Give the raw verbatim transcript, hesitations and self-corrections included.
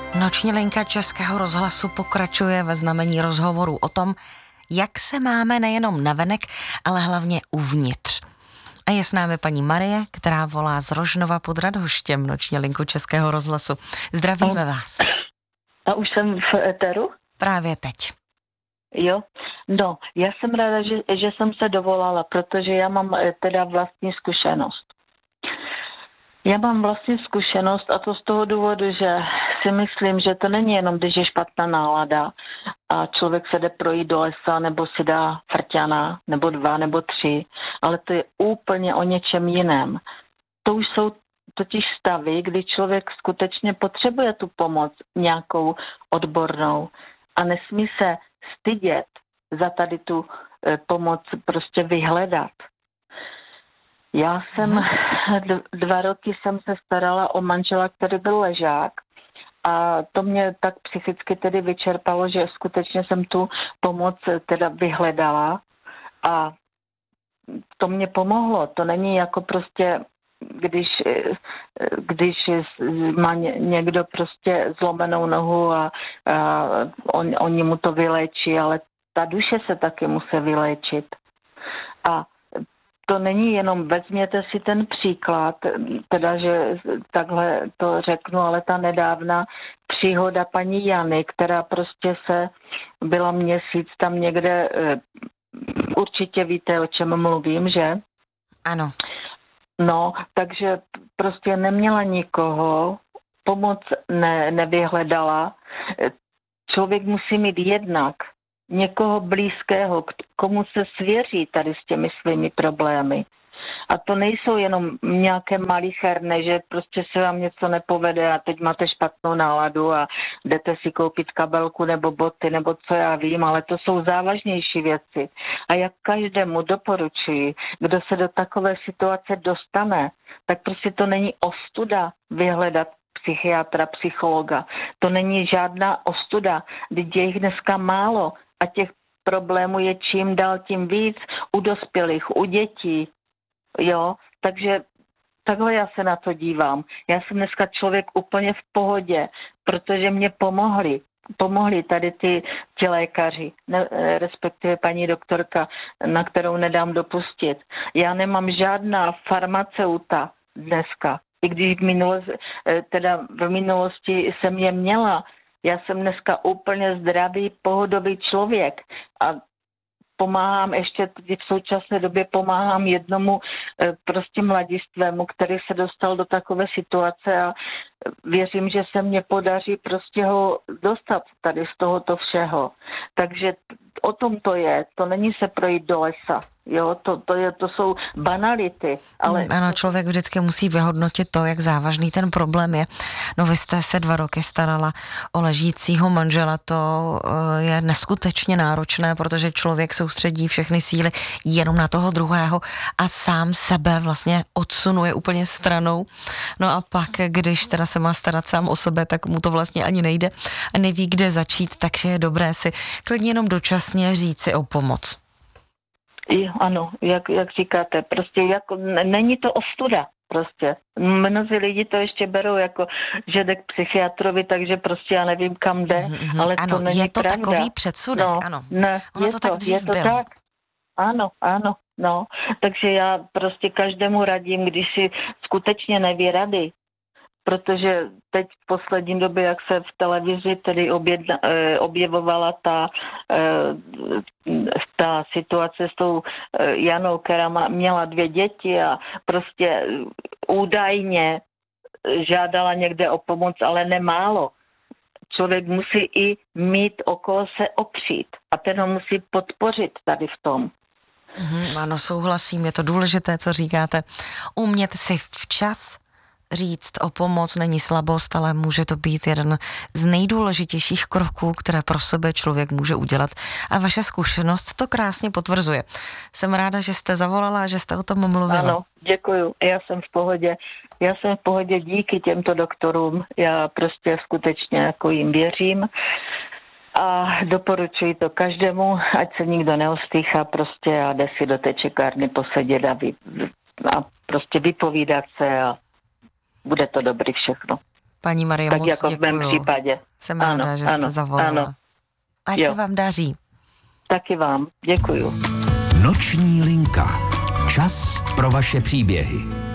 Noční linka Českého rozhlasu pokračuje ve znamení rozhovorů o tom, jak se máme nejenom navenek, ale hlavně uvnitř. A je s námi paní Marie, která volá z Rožnova pod Radhoštěm, noční linku Českého rozhlasu. Zdravíme vás. A už jsem v éteru? Právě teď. Jo, no, já jsem ráda, že, že jsem se dovolala, protože já mám teda vlastní zkušenost. Já mám vlastní zkušenost a to z toho důvodu, že si myslím, že to není jenom, když je špatná nálada a člověk se jde projít do lesa nebo si dá frťana, nebo dva, nebo tři, ale to je úplně o něčem jiném. To už jsou totiž stavy, kdy člověk skutečně potřebuje tu pomoc nějakou odbornou a nesmí se stydět za tady tu e, pomoc prostě vyhledat. Já jsem dva roky jsem se starala o manžela, který byl ležák a to mě tak psychicky tedy vyčerpalo, že skutečně jsem tu pomoc teda vyhledala a to mě pomohlo. To není jako prostě, když, když má někdo prostě zlomenou nohu a, a on, oni mu to vyléčí, ale ta duše se taky musí vyléčit. A to není jenom, vezměte si ten příklad, teda, že takhle to řeknu, ale ta nedávna příhoda paní Jany, která prostě se byla měsíc tam někde, určitě víte, o čem mluvím, že? Ano. No, takže prostě neměla nikoho, pomoc ne, nevyhledala. Člověk musí mít jednak někoho blízkého, komu se svěří tady s těmi svými problémy. A to nejsou jenom nějaké malicherné, že prostě se vám něco nepovede a teď máte špatnou náladu a jdete si koupit kabelku nebo boty nebo co já vím, ale to jsou závažnější věci. A jak každému doporučuji, kdo se do takové situace dostane, tak prostě to není ostuda vyhledat psychiatra, psychologa. To není žádná ostuda, když je jich dneska málo a těch problémů je čím dál tím víc u dospělých, u dětí. Jo, takže takhle já se na to dívám. Já jsem dneska člověk úplně v pohodě, protože mě pomohli. Pomohli tady ty, ty lékaři, ne, respektive paní doktorka, na kterou nedám dopustit. Já nemám žádná farmaceuta dneska. I když v minulosti, teda v minulosti jsem je měla, já jsem dneska úplně zdravý, pohodový člověk a pomáhám ještě v současné době pomáhám jednomu prostě mladistvému, který se dostal do takové situace a věřím, že se mně podaří prostě ho dostat tady z tohoto všeho. Takže o tom to je, to není se projít do lesa. Jo, to, to, je, to jsou banality. Ale... Ano, člověk vždycky musí vyhodnotit to, jak závažný ten problém je. No vy jste se dva roky starala o ležícího manžela, to je neskutečně náročné, protože člověk soustředí všechny síly jenom na toho druhého a sám sebe vlastně odsunuje úplně stranou. No a pak, když teda se má starat sám o sebe, tak mu to vlastně ani nejde a neví, kde začít, takže je dobré si klidně jenom dočasně říct si o pomoc. Ano, jak, jak říkáte, prostě jako, není to ostuda, prostě. Mnozí lidi to ještě berou jako, že jde k psychiatrovi, takže prostě já nevím, kam jde, mm-hmm, ale ano, to není je to pravda. takový předsudek, no, ano. Ne, ono je to, to tak dřív je to bylo. tak. Ano, ano, no. Takže já prostě každému radím, když si skutečně neví rady, protože teď v poslední době, jak se v televizi tedy objedna, objevovala ta, ta situace s tou Janou, která měla dvě děti a prostě údajně žádala někde o pomoc, ale nemálo. Člověk musí i mít o koho se opřít a ten ho musí podpořit tady v tom. Mm, ano, souhlasím, je to důležité, co říkáte. Umět si včas říct o pomoc není slabost, ale může to být jeden z nejdůležitějších kroků, které pro sebe člověk může udělat. A vaše zkušenost to krásně potvrzuje. Jsem ráda, že jste zavolala a že jste o tom mluvila. Ano, děkuju. Já jsem v pohodě. Já jsem v pohodě díky těmto doktorům. Já prostě skutečně jako jim věřím. A doporučuji to každému, ať se nikdo neostýchá prostě a jde si do té čekárny posedět a, vy, a prostě vypovídat se a bude to dobrý všechno. Paní Marie, tak moc jako děkuju. v mém případě. Jsem ráda, ano, že jste ano, zavolala. Ano. Ať Jo. se vám daří. Taky vám. Děkuju. Noční linka. Čas pro vaše příběhy.